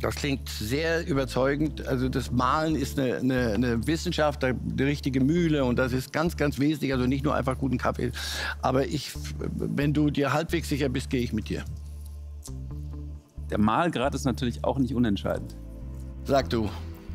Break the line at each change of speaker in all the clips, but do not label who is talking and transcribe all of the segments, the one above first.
Das klingt sehr überzeugend. Also das Mahlen ist eine Wissenschaft, die richtige Mühle und das ist ganz, ganz wesentlich. Also nicht nur einfach guten Kaffee. Aber wenn du dir halbwegs sicher bist, gehe ich mit dir.
Der Mahlgrad ist natürlich auch nicht unentscheidend.
Sag du.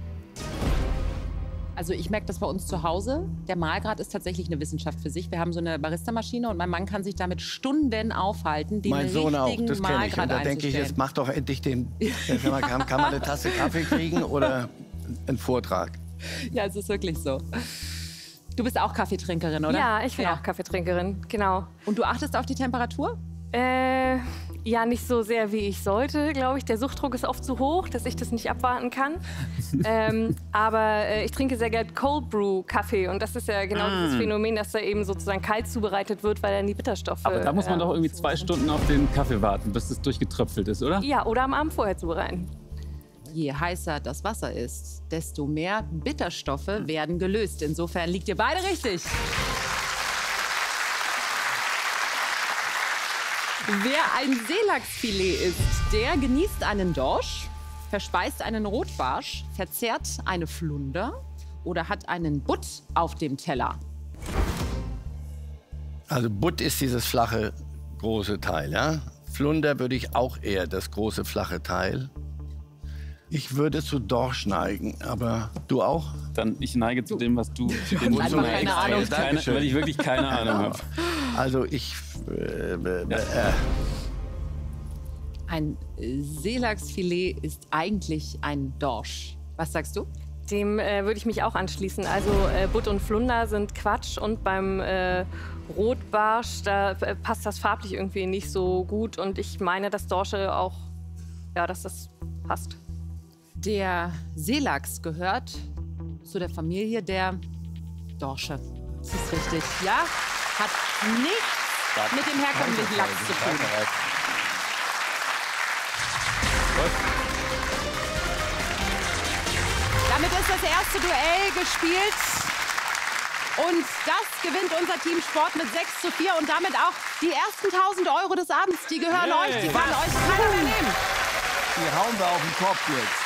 Also ich merke das bei uns zu Hause. Der Mahlgrad ist tatsächlich eine Wissenschaft für sich. Wir haben so eine Barista-Maschine und mein Mann kann sich damit Stunden aufhalten, den
Mein Sohn auch,
richtigen
das kenne ich. Und
Mahlgrad
da denke ich, jetzt mach doch endlich den... Kann man eine Tasse Kaffee kriegen oder einen Vortrag?
Ja, es ist wirklich so. Du bist auch Kaffeetrinkerin, oder?
Ja, ich bin auch Kaffeetrinkerin, genau.
Und du achtest auf die Temperatur?
Ja, nicht so sehr, wie ich sollte, glaube ich. Der Suchtdruck ist oft zu hoch, dass ich das nicht abwarten kann. Aber ich trinke sehr gerne Cold Brew Kaffee. Und das ist ja genau dieses Phänomen, dass er eben sozusagen kalt zubereitet wird, weil dann die Bitterstoffe...
Aber da muss man doch irgendwie 2 Stunden auf den Kaffee warten, bis es durchgetröpfelt ist, oder?
Ja, oder am Abend vorher zubereiten.
Je heißer das Wasser ist, desto mehr Bitterstoffe werden gelöst. Insofern liegt ihr beide richtig. Wer ein Seelachsfilet isst, der genießt einen Dorsch, verspeist einen Rotbarsch, verzehrt eine Flunder oder hat einen Butt auf dem Teller.
Also Butt ist dieses flache, große Teil, ja? Flunder würde ich auch eher das große, flache Teil. Ich würde zu Dorsch neigen, aber du auch?
Dann ich neige zu dem, was du...
Einfach keine Ahnung.
Weil ich wirklich keine Ahnung habe.
Also ich...
Ein Seelachsfilet ist eigentlich ein Dorsch. Was sagst du?
Dem würde ich mich auch anschließen. Also Butt und Flunder sind Quatsch und beim Rotbarsch, da passt das farblich irgendwie nicht so gut. Und ich meine, dass Dorsche auch, ja, dass das passt.
Der Seelachs gehört zu der Familie der Dorsche. Das ist richtig. Ja, hat nichts mit dem herkömmlichen Lachs zu tun. Damit ist das erste Duell gespielt. Und das gewinnt unser Team Sport mit 6:4 und damit auch die ersten 1.000 € des Abends. Die gehören euch, die kann euch keiner mehr nehmen.
Die hauen wir auf den Kopf jetzt.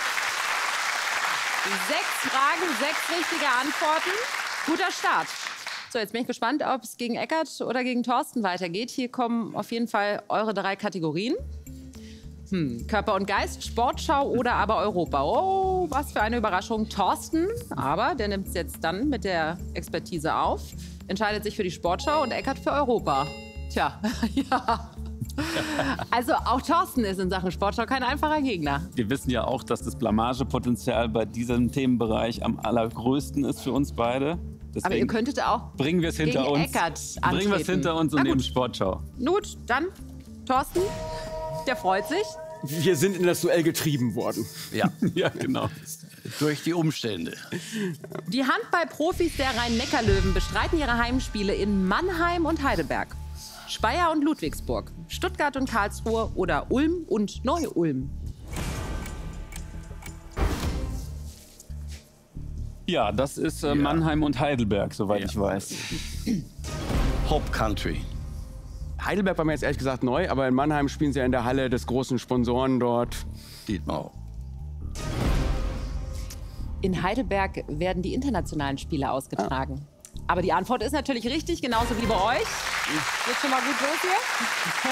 6 Fragen, 6 richtige Antworten. Guter Start. So, jetzt bin ich gespannt, ob es gegen Eckart oder gegen Thorsten weitergeht. Hier kommen auf jeden Fall eure 3 Kategorien. Körper und Geist, Sportschau oder aber Europa. Oh, was für eine Überraschung. Thorsten, aber der nimmt es jetzt dann mit der Expertise auf, entscheidet sich für die Sportschau und Eckart für Europa. Tja, ja. Also auch Thorsten ist in Sachen Sportschau kein einfacher Gegner.
Wir wissen ja auch, dass das Blamagepotenzial bei diesem Themenbereich am allergrößten ist für uns beide. Deswegen
aber ihr könntet auch
bringen wir es hinter
gegen
uns.
Eckart antreten.
Bringen wir es hinter uns und nehmen Sportschau.
Gut, dann Thorsten, der freut sich.
Wir sind in das Duell getrieben worden.
Ja,
Ja, genau.
durch die Umstände.
Die Handballprofis der Rhein-Neckar-Löwen bestreiten ihre Heimspiele in Mannheim und Heidelberg, Speyer und Ludwigsburg, Stuttgart und Karlsruhe oder Ulm und Neu-Ulm.
Ja, das ist Mannheim und Heidelberg, soweit ich weiß.
Hop Country.
Heidelberg war mir jetzt ehrlich gesagt neu, aber in Mannheim spielen sie ja in der Halle des großen Sponsoren dort.
Dietmar.
In Heidelberg werden die internationalen Spiele ausgetragen. Aber die Antwort ist natürlich richtig, genauso wie bei euch. Geht schon mal gut los hier.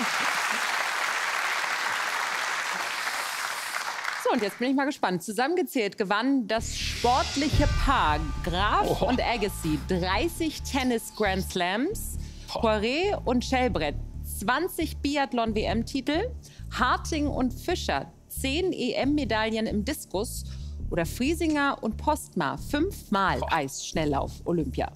So, und jetzt bin ich mal gespannt. Zusammengezählt gewann das sportliche Paar Graf und Agassi 30 Tennis-Grand Slams, Poiré und Schellbrett 20 Biathlon-WM-Titel, Harting und Fischer 10 EM-Medaillen im Diskus oder Friesinger und Postma 5-mal Eisschnelllauf Olympia.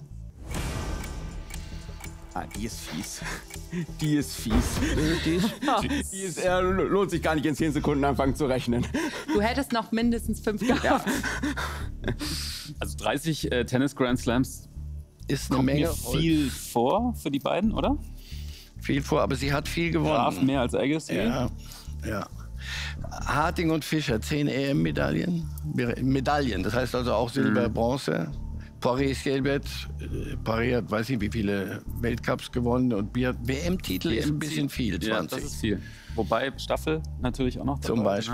Ah, die ist fies. Die ist fies. Die ist, lohnt sich gar nicht in 10 Sekunden anfangen zu rechnen.
Du hättest noch mindestens 5 gehabt. Ja.
Also 30 Tennis-Grand Slams
Ist eine
kommt
Menge.
mir viel vor für die beiden, oder?
Viel vor, aber sie hat viel gewonnen.
Graf mehr als Agassi.
Ja, ja. Harting und Fischer, 10 EM-Medaillen. Medaillen, das heißt also auch Silber, Bronze. Poiré Schellbrett, Poiré hat, weiß ich, wie viele Weltcups gewonnen und WM-Titel ist ein bisschen viel, 20.
Ja, das ist viel. Wobei Staffel natürlich auch noch dabei.
Zum Beispiel.